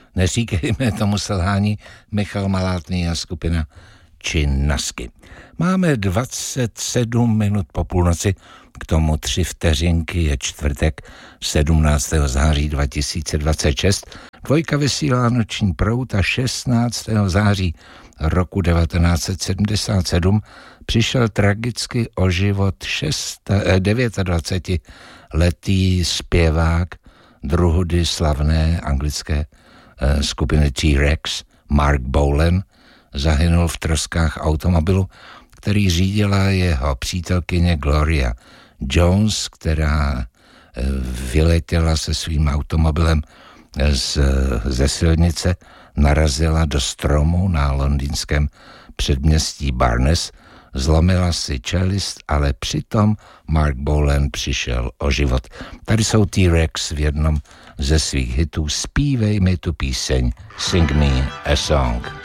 Neříkejme tomu selhání, Michal Malátný a skupina Činasky. Máme 27 minut po půlnoci, k tomu 3 vteřinky, je čtvrtek 17. září 2026. Dvojka vysílá Noční proud a 16. září roku 1977 přišel tragicky o život 29letý zpěvák druhudy slavné anglické skupiny T-Rex Mark Bolan. Zahynul v troskách automobilu, který řídila jeho přítelkyně Gloria Jones, která vyletěla se svým automobilem ze silnice, narazila do stromu na londýnském předměstí Barnes, zlomila si čelist, ale přitom Mark Bolan přišel o život. Tady jsou T-Rex v jednom ze svých hitů. Zpívej mi tu píseň, Sing Me a Song.